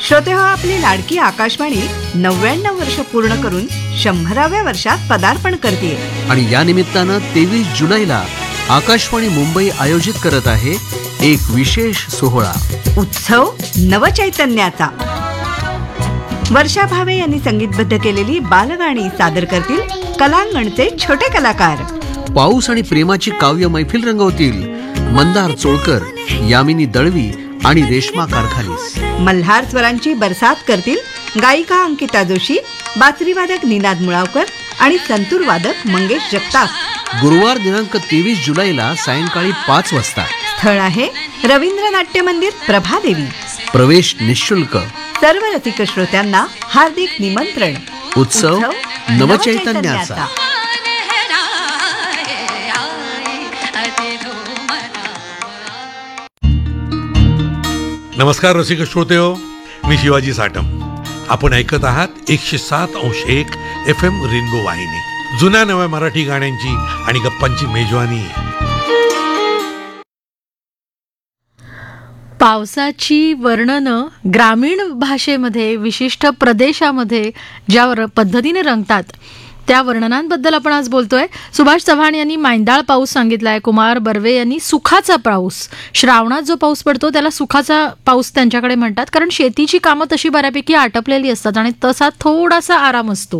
श्रोते हो, आपली लाडकी आकाशवाणी 99 वर्ष पूर्ण करून 100व्या वर्षात पदार्पण करते. आणि या निमित्तानं 23 जुलैला आकाशवाणी मुंबई आयोजित करत आहे एक विशेष सोहळा, उत्सव नवचैतन्याचा. वर्षा भावे यांनी संगीतबद्ध केलेली बालगाणी सादर करतील कलांगणचे छोटे कलाकार. पाऊस आणि प्रेमाची काव्य मैफिल रंगवतील मंदार चोळकर, यामिनी दळवी आणि रेश्मा कारखालीस. मल्हार स्वरांची बरसात करतील गायिका अंकिता जोशी, बासरीवादक निनाद मुळावकर आणि संतूर वादक मंगेश जगताप. गुरुवार दिनांक 23 जुलैला सायंकाळी 5 वाजता. स्थळ आहे रवींद्र नाट्य मंदिर, प्रभादेवी. प्रवेश निःशुल्क. सर्व रसिक श्रोत्यांना हार्दिक निमंत्रण. उत्सव नवचैतन्याचा. नमस्कार रसिक श्रोतेहो, मी शिवाजी साटम. आपण ऐकत आहात 107.1 FM रेनबो वाहिनी. जुन्या नव्या मराठी गाण्यांची आणि गप्पांची मेजवानी. पावसाची वर्णनं ग्रामीण भाषेमध्ये विशिष्ट प्रदेशामध्ये ज्या पद्धतीने रंगतात त्या वर्णनांबद्दल आपण आज बोलतोय. सुभाष चव्हाण यांनी मैंदाळ पाऊस सांगितलाय. कुमार बर्वे यांनी सुखाचा पाऊस, श्रावणात जो पाऊस पडतो त्याला सुखाचा पाऊस त्यांच्याकडे म्हणतात, कारण शेतीची कामं तशी बऱ्यापैकी आटपलेली असतात आणि तसा थोडासा आराम असतो.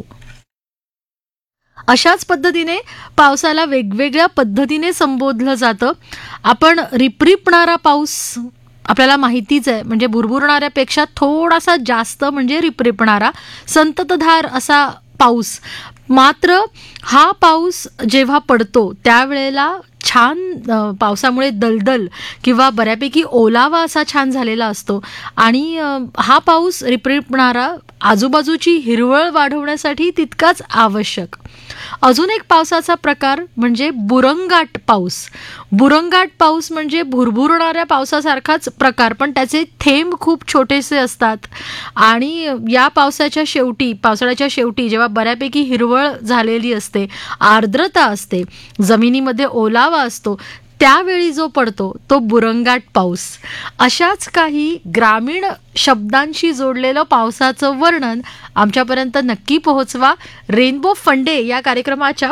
अशाच पद्धतीने पावसाला वेगवेगळ्या पद्धतीने संबोधलं जातं. आपण रिपरिपणारा पाऊस आपल्याला माहितीच आहे, म्हणजे भुरभुरणाऱ्यापेक्षा थोडासा जास्त म्हणजे रिपरिपणारा, संततधार असा पाऊस. मात्र हा पाऊस जेव्हा पडतो त्यावेळेला छान पावसामुळे दलदल किंवा बऱ्यापैकी ओलावा असा छान झालेला असतो. आणि हा पाऊस रिपरिपणारा आजूबाजूची हिरवळ वाढवण्यासाठी तितकाच आवश्यक. अजून एक पावसाचा प्रकार म्हणजे बुरंगाट पाऊस. बुरंगाट पाऊस म्हणजे भुरभुरणाऱ्या पावसासारखाच प्रकार, पण त्याचे थेंब खूप छोटेसे असतात. आणि या पावसाळ्याच्या शेवटी जेव्हा बऱ्यापैकी हिरवळ झालेली असते, आर्द्रता असते, जमिनीमध्ये ओलावा असतो, त्यावेळी जो पडतो तो बुरंगाट पाऊस. अशाच काही ग्रामीण शब्दांशी जोडलेलं पावसाचं वर्णन आमच्यापर्यंत नक्की पोहोचवा. रेनबो फंडे या कार्यक्रमाच्या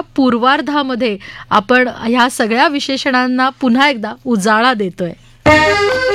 पूर्वार्धामध्ये आपण ह्या सगळ्या विशेषणांना पुन्हा एकदा उजाळा देतोय.